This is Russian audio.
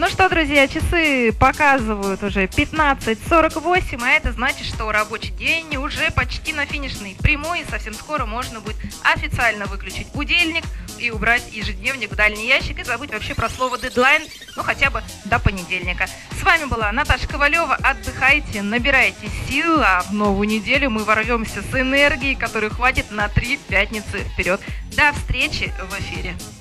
Ну что, друзья, часы показывают уже 15:48, а это значит, что рабочий день уже почти на финишной прямой, и совсем скоро можно будет официально выключить будильник и убрать ежедневник в дальний ящик и забыть вообще про слово дедлайн, ну хотя бы до понедельника. С вами была Наташа Ковалева. Отдыхайте, набирайте сил, а в новую неделю мы ворвемся с энергией, которой хватит на 3 пятницы вперед. До встречи в эфире.